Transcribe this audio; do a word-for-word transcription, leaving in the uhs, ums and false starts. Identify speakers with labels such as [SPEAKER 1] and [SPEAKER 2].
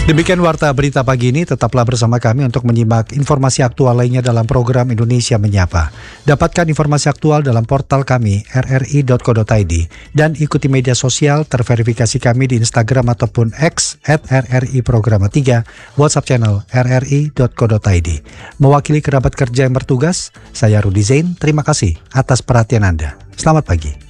[SPEAKER 1] Demikian Warta Berita Pagi ini, tetaplah bersama kami untuk menyimak informasi aktual lainnya dalam program Indonesia Menyapa. Dapatkan informasi aktual dalam portal kami r r i dot co dot i d dan ikuti media sosial terverifikasi kami di Instagram ataupun X at r r i programa tiga, WhatsApp channel r r i dot co dot i d. Mewakili kerabat kerja yang bertugas, saya Rudi Zain, terima kasih atas perhatian Anda. Selamat pagi.